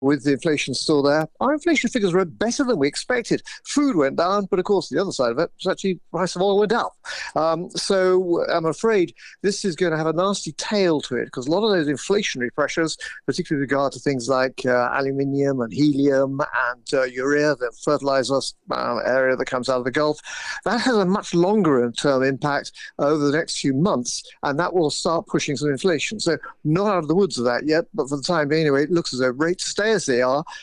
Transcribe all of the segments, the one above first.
with the inflation still there, our inflation figures were better than we expected. Food went down, but of course the other side of it was actually price of oil went up. So I'm afraid this is going to have a nasty tail to it, because a lot of those inflationary pressures, particularly with regard to things like aluminium and helium and urea, the fertilizer area that comes out of the Gulf, that has a much longer term impact over the next few months, and that will start pushing some inflation. So not out of the woods of that yet, but for the time being anyway, it looks as though rates stay as they are.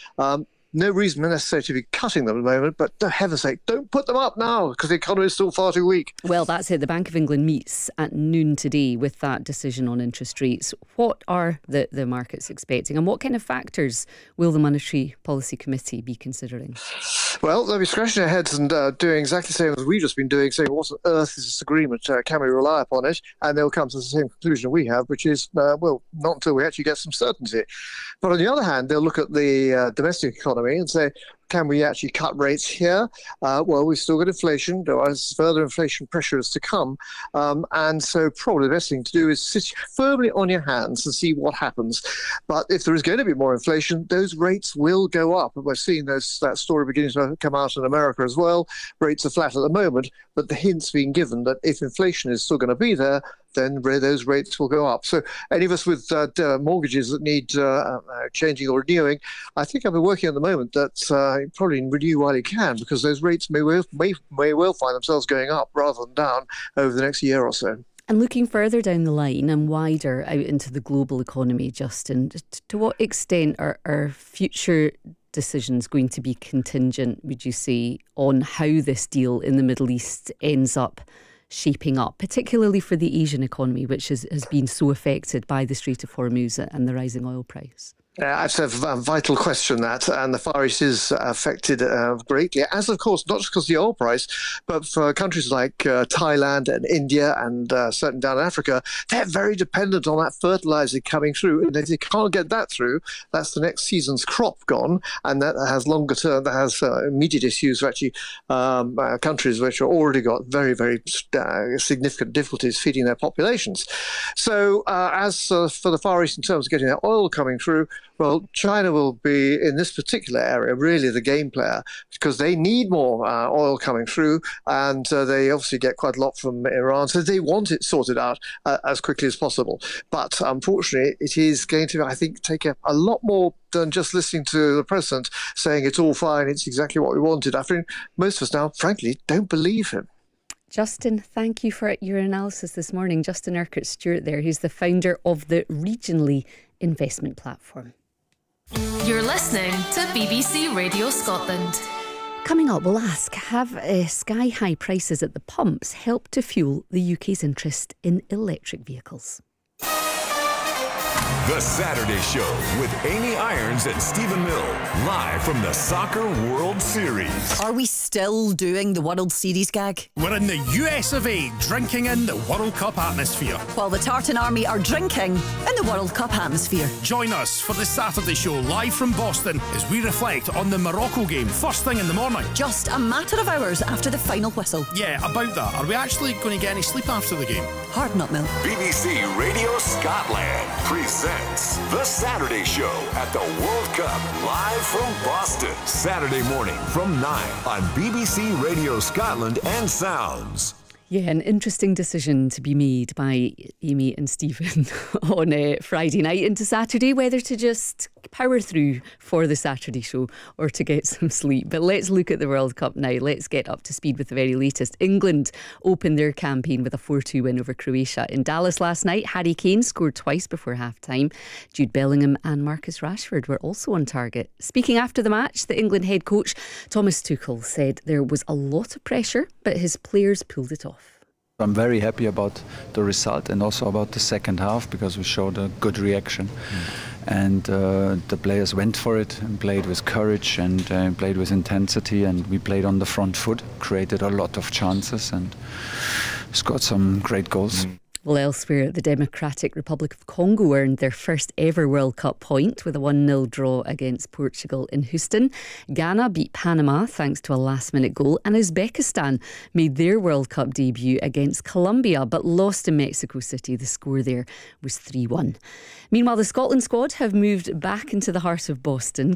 No reason necessarily to be cutting them at the moment, but for heaven's sake, don't put them up now, because the economy is still far too weak. Well, that's it. The Bank of England meets at noon today with that decision on interest rates. What are the markets expecting, and what kind of factors will the Monetary Policy Committee be considering? Well, they'll be scratching their heads and doing exactly the same as we've just been doing, saying, what on earth is this agreement? Can we rely upon it? And they'll come to the same conclusion we have, which is, well, not until we actually get some certainty. But on the other hand, they'll look at the domestic economy and say, can we actually cut rates here? Well, we've still got inflation. There's further inflation pressures to come. And so probably the best thing to do is sit firmly on your hands and see what happens. But if there is going to be more inflation, those rates will go up. And we're seeing that story beginning to come out in America as well. Rates are flat at the moment, but the hint's being given that if inflation is still going to be there, then those rates will go up. So any of us with mortgages that need changing or renewing, I think I've been working at the moment that probably renew while you can, because those rates may well find themselves going up rather than down over the next year or so. And looking further down the line and wider out into the global economy, Justin, to what extent are future decisions going to be contingent, would you say, on how this deal in the Middle East ends up shaping up, particularly for the Asian economy, which has been so affected by the Strait of Hormuz and the rising oil price? It's a vital question, that, and the Far East is affected greatly, as of course, not just because of the oil price, but for countries like Thailand and India and certainly down in Africa, they're very dependent on that fertilizer coming through. And if they can't get that through, that's the next season's crop gone, and that has longer term, that has immediate issues for actually countries which have already got very, very significant difficulties feeding their populations. So as for the Far East in terms of getting that oil coming through, well, China will be, in this particular area, really the game player, because they need more oil coming through, and they obviously get quite a lot from Iran, so they want it sorted out as quickly as possible. But unfortunately, it is going to, I think, take a lot more than just listening to the president saying it's all fine, it's exactly what we wanted. I think most of us now, frankly, don't believe him. Justin, thank you for your analysis this morning. Justin Urquhart-Stewart there, who's the founder of the Regionally investment platform. You're listening to BBC Radio Scotland. Coming up, we'll ask, have sky-high prices at the pumps helped to fuel the UK's interest in electric vehicles? The Saturday Show with Amy Irons and Stephen Mill, live from the Soccer World Series. Are we still doing the World Series gag? We're in the US of A, drinking in the World Cup atmosphere. While the Tartan Army are drinking in the World Cup atmosphere. Join us for the Saturday Show, live from Boston, as we reflect on the Morocco game, first thing in the morning. Just a matter of hours after the final whistle. Yeah, about that. Are we actually going to get any sleep after the game? Hard not, Mill. BBC Radio Scotland presents The Saturday Show at the World Cup, live from Boston. Saturday morning from 9 on BBC Radio Scotland and Sounds. Yeah, an interesting decision to be made by Amy and Stephen on Friday night into Saturday, whether to just power through for the Saturday Show or to get some sleep. But let's look at the World Cup now. Let's get up to speed with the very latest. England opened their campaign with a 4-2 win over Croatia. In Dallas last night, Harry Kane scored twice before half-time. Jude Bellingham and Marcus Rashford were also on target. Speaking after the match, the England head coach Thomas Tuchel said there was a lot of pressure, but his players pulled it off. I'm very happy about the result and also about the second half, because we showed a good reaction. And the players went for it and played with courage and played with intensity, and we played on the front foot, created a lot of chances and scored some great goals. Well, elsewhere, the Democratic Republic of Congo earned their first ever World Cup point with a 1-0 draw against Portugal in Houston. Ghana beat Panama thanks to a last-minute goal, and Uzbekistan made their World Cup debut against Colombia but lost in Mexico City. The score there was 3-1. Meanwhile, the Scotland squad have moved back into the heart of Boston.